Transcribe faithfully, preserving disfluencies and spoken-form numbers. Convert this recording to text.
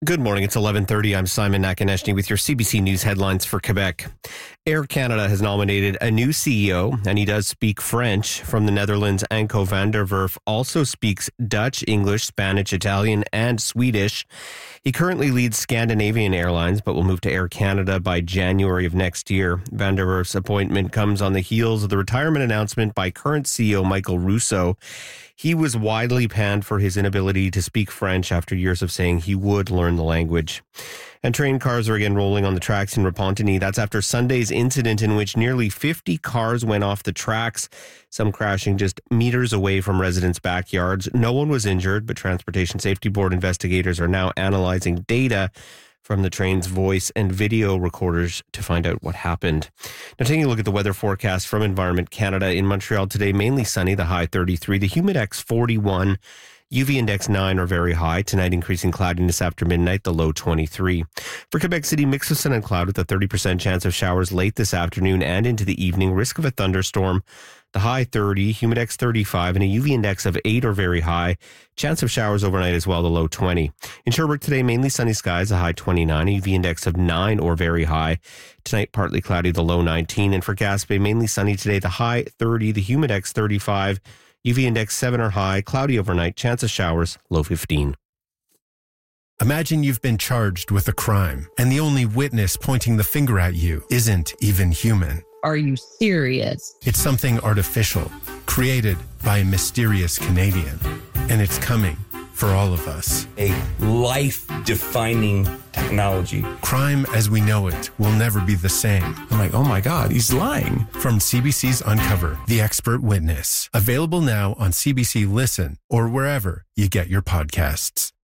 Good morning. It's eleven thirty. I'm Simon Nakonechny with your C B C News headlines for Quebec. Air Canada has nominated a new C E O, and he does speak French. From the Netherlands, Anko van der Werf also speaks Dutch, English, Spanish, Italian, and Swedish. He currently leads Scandinavian Airlines, but will move to Air Canada by January of next year. Van der Werf's appointment comes on the heels of the retirement announcement by current C E O Michael Rousseau. He was widely panned for his inability to speak French after years of saying he would learn the language. And train cars are again rolling on the tracks in Repentigny. That's after Sunday's incident in which nearly fifty cars went off the tracks, some crashing just meters away from residents' backyards. No one was injured, but Transportation Safety Board investigators are now analyzing data from the train's voice and video recorders to find out what happened. Now, taking a look at the weather forecast from Environment Canada. In Montreal today, mainly sunny, the high thirty-three, the humidex forty-one, U V index nine or very high. Tonight, increasing cloudiness after midnight, the low twenty-three. For Quebec City, mix of sun and cloud with a thirty percent chance of showers late this afternoon and into the evening. Risk of a thunderstorm, the high thirty, humidex thirty-five, and a U V index of eight or very high. Chance of showers overnight as well, the low twenty. In Sherbrooke today, mainly sunny skies, a high twenty-nine, a U V index of nine or very high. Tonight, partly cloudy, the low nineteen. And for Gaspé, mainly sunny today, the high thirty, the humidex thirty-five, U V index seven or high, cloudy overnight, chance of showers, low fifteen. Imagine you've been charged with a crime, and the only witness pointing the finger at you isn't even human. Are you serious? It's something artificial, created by a mysterious Canadian, and it's coming for all of us. A life-defining technology. Crime as we know it will never be the same. I'm like, oh my God, he's lying. From C B C's Uncover, The Expert Witness. Available now on C B C Listen or wherever you get your podcasts.